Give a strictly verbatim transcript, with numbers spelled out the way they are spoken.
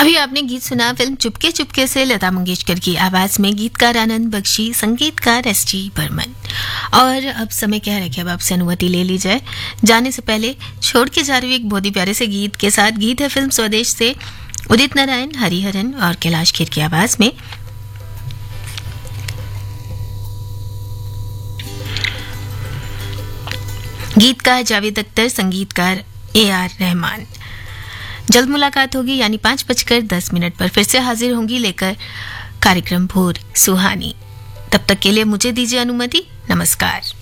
अभी आपने गीत सुना फिल्म चुपके चुपके से लता मंगेशकर की आवाज में, गीतकार आनंद बख्शी, संगीतकार एस टी बर्मन। और अब समय क्या है कि अब आपसे अनुमति ले ली जाए। जाने से पहले छोड़ के जा रही हूं एक बहुत ही प्यारे से गीत के साथ। गीत है फिल्म स्वदेश से, उदित नारायण, हरिहरन और कैलाश खेर की आवाज में। गीतकार जावेद अख्तर, संगीतकार ए आर रहमान। जल्द मुलाकात होगी, यानी पांच बजकर दस मिनट पर फिर से हाजिर होंगी लेकर कार्यक्रम भोर सुहानी। तब तक के लिए मुझे दीजिए अनुमति। नमस्कार।